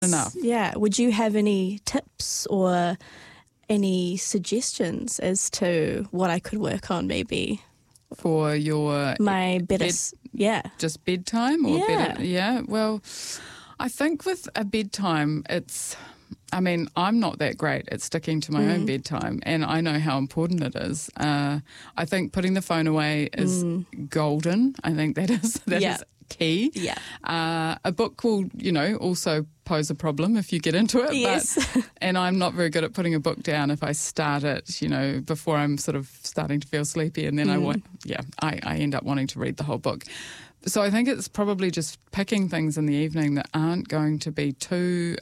enough. Yeah. Would you have any tips or any suggestions as to what I could work on maybe? For your My better, just bedtime or Yeah. better? Yeah. Well, I think with a bedtime, I'm not that great at sticking to my own bedtime, and I know how important it is. I think putting the phone away is golden. I think that is key. Yeah. A book will, also pose a problem if you get into it. Yes. And I'm not very good at putting a book down if I start it, before I'm sort of starting to feel sleepy, and then I end up wanting to read the whole book. So I think it's probably just picking things in the evening that aren't going to be too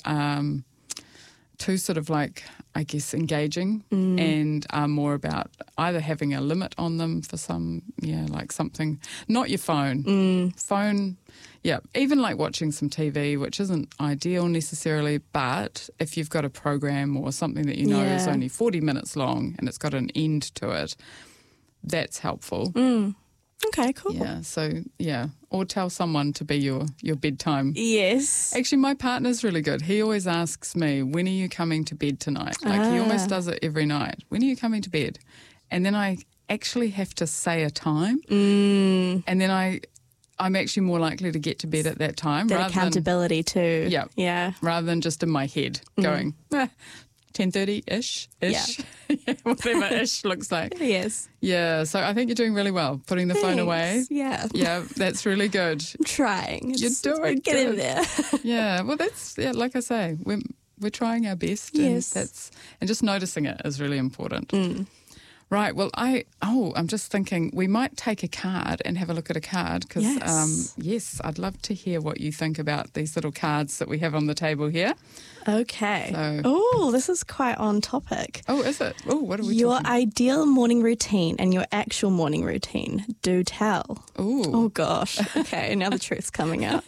sort of like, I guess, engaging and are more about either having a limit on them for some, like something, not your phone. Phone, even like watching some TV, which isn't ideal necessarily, but if you've got a program or something that is only 40 minutes long and it's got an end to it, that's helpful. Okay, cool. Yeah, so, or tell someone to be your bedtime. Yes. Actually, my partner's really good. He always asks me, when are you coming to bed tonight? Like, he almost does it every night. When are you coming to bed? And then I actually have to say a time. And then I'm actually more likely to get to bed at that time. That accountability too. Yeah. Rather than just in my head going, 10:30-ish, whatever ish looks like. Yes. Yeah, so I think you're doing really well, putting the phone away. Yeah. Yeah, that's really good. I'm trying. You're doing Get good. in there. Yeah, well, that's, like I say, we're trying our best. Yes. And just noticing it is really important. Right, well, I'm just thinking we might take a card and have a look at a card because, Yes. I'd love to hear what you think about these little cards that we have on the table here. Okay. So, this is quite on topic. Oh, is it? Oh, what are we Your talking? ideal morning routine and your actual morning routine. Do tell. Ooh. Oh, gosh. Okay, now the truth's coming out.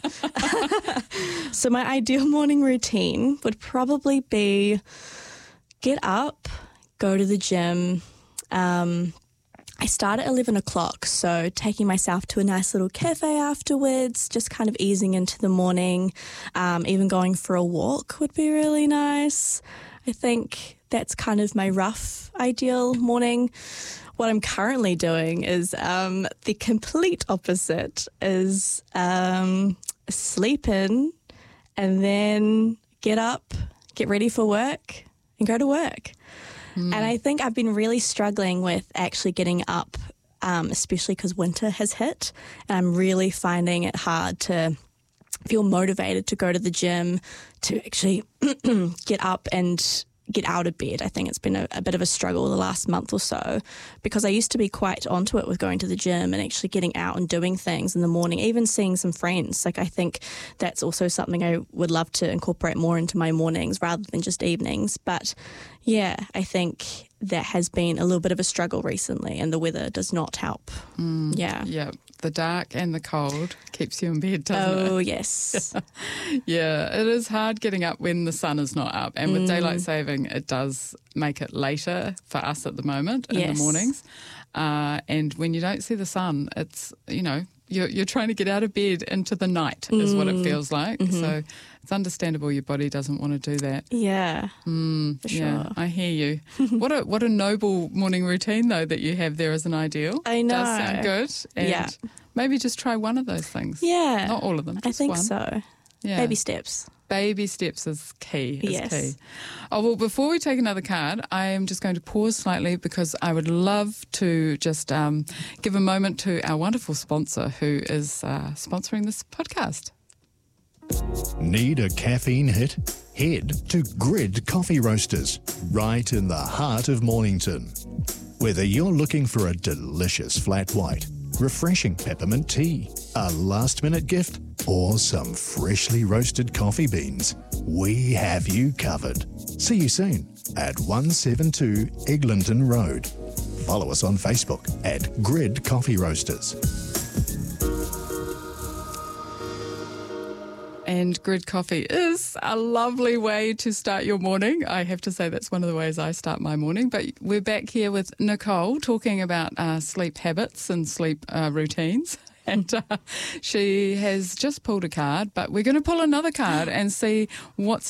So my ideal morning routine would probably be get up, go to the gym. I start at 11 o'clock, so taking myself to a nice little cafe afterwards, just kind of easing into the morning. Even going for a walk would be really nice. I think that's kind of my rough ideal morning. What I'm currently doing is the complete opposite, is sleep in and then get up, get ready for work and go to work. And I think I've been really struggling with actually getting up, especially because winter has hit. And I'm really finding it hard to feel motivated to go to the gym, to actually get up and get out of bed. I think it's been a bit of a struggle the last month or so, because I used to be quite onto it with going to the gym and actually getting out and doing things in the morning, even seeing some friends. Like, I think that's also something I would love to incorporate more into my mornings rather than just evenings. But yeah, I think that has been a little bit of a struggle recently, and the weather does not help. Yeah, the dark and the cold keeps you in bed, doesn't it? Oh, yes. Yeah, it is hard getting up when the sun is not up. And with daylight saving, it does make it later for us at the moment in the mornings. And when you don't see the sun, it's, you're trying to get out of bed into the night is what it feels like. So it's understandable your body doesn't want to do that. Yeah, for sure. Yeah, I hear you. What a noble morning routine, though, that you have there as an ideal. I know. Does sound good. And maybe just try one of those things. Yeah. Not all of them, just I think one. so. Yeah. Baby steps. Baby steps is key. Yes. Oh, well, before we take another card, I am just going to pause slightly because I would love to just give a moment to our wonderful sponsor who is sponsoring this podcast. Need a caffeine hit? Head to Grid Coffee Roasters, right in the heart of Mornington. Whether you're looking for a delicious flat white, refreshing peppermint tea, a last-minute gift, or some freshly roasted coffee beans, we have you covered. See you soon at 172 Eglinton Road. Follow us on Facebook at Grid Coffee Roasters. And Grid Coffee is a lovely way to start your morning. I have to say that's one of the ways I start my morning. But we're back here with Nicole talking about sleep habits and sleep routines. And she has just pulled a card, but we're going to pull another card and see what's